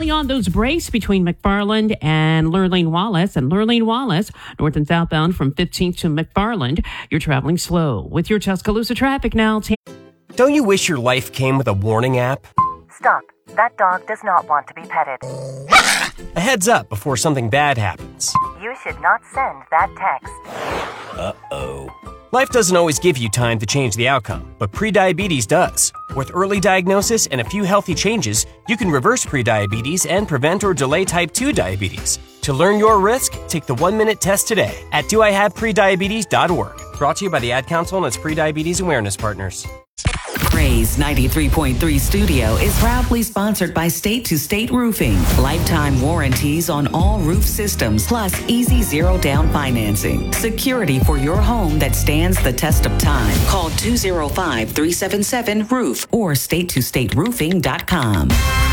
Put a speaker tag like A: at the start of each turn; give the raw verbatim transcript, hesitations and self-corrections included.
A: pulling on those brakes between McFarland and Lurleen Wallace. And Lurleen Wallace, north and southbound from fifteenth to McFarland. You're traveling slow. With your Tuscaloosa traffic now. T-
B: Don't you wish your life came with a warning app?
C: Stop. That dog does not want to be petted.
B: A heads up before something bad happens.
C: You should not send that text.
B: Uh-oh. Life doesn't always give you time to change the outcome, but prediabetes does. With early diagnosis and a few healthy changes, you can reverse prediabetes and prevent or delay type two diabetes. To learn your risk, take the one-minute test today at do I have prediabetes dot org. Brought to you by the Ad Council and its prediabetes awareness partners.
D: Praise ninety-three point three Studio is proudly sponsored by State to State Roofing. Lifetime warranties on all roof systems, plus easy zero down financing. Security for your home that stands the test of time. Call two oh five, three seven seven, roof or state to state roofing dot com.